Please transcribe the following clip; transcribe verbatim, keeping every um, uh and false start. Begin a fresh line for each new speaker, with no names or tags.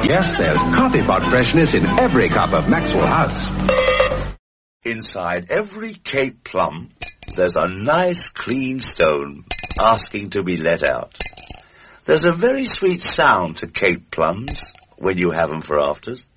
Yes, there's coffee pot freshness in every cup of Maxwell House.
Inside every Cape plum, there's a nice clean stone asking to be let out. There's a very sweet sound to Cape plums when you have them for afters.